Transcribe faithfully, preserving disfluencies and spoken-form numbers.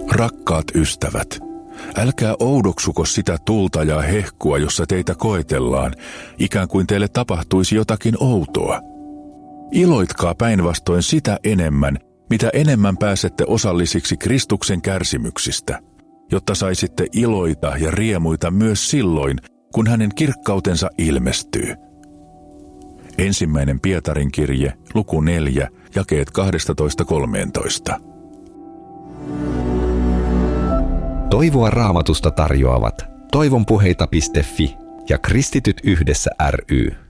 Rakkaat ystävät, älkää oudoksuko sitä tulta ja hehkua, jossa teitä koetellaan, ikään kuin teille tapahtuisi jotakin outoa. Iloitkaa päinvastoin sitä enemmän, mitä enemmän pääsette osallisiksi Kristuksen kärsimyksistä, jotta saisitte iloita ja riemuita myös silloin, kun hänen kirkkautensa ilmestyy. Ensimmäinen Pietarin kirje, luku neljä, jakeet kaksitoista kolmetoista. Toivoa Raamatusta tarjoavat toivonpuheita piste fi ja Kristityt yhdessä ry.